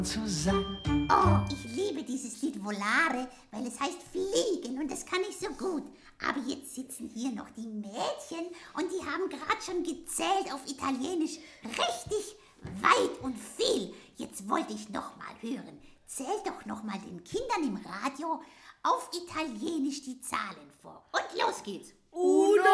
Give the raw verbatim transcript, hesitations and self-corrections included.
zu sein. Oh, ich liebe dieses Lied Volare, weil es heißt fliegen und das kann ich so gut. Aber jetzt sitzen hier noch die Mädchen und die haben gerade schon gezählt auf Italienisch richtig weit und viel. Jetzt wollte ich noch mal hören. Zählt doch noch mal den Kindern im Radio auf Italienisch die Zahlen vor. Und los geht's. Uno.